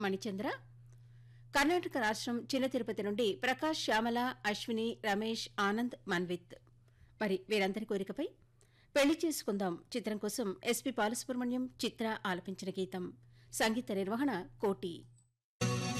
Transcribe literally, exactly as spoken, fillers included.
మణిచంద్ర. కర్ణాటక రాష్ట్రం చిన్న తిరుపతి నుండి ప్రకాష్, శ్యామల, అశ్విని, రమేష్, ఆనంద్, మన్విత్. మరి వీరందరి కోరికపై పెళ్లి చేసుకుందాం చిత్రం కోసం ఎస్పీ బాలసుబ్రహ్మణ్యం, చిత్ర ఆలపించిన గీతం. సంగీత నిర్వహణ కోటి.